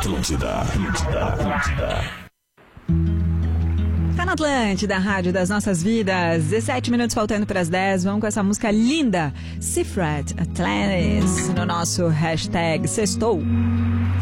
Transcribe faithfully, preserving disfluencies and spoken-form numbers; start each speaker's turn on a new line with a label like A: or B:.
A: Atlântida, Atlântida, Atlântida.
B: Tá na Atlântida, a rádio das nossas vidas. dezessete minutos faltando para as dez. Vamos com essa música linda, Seafret Atlantis, no nosso hashtag Sextou.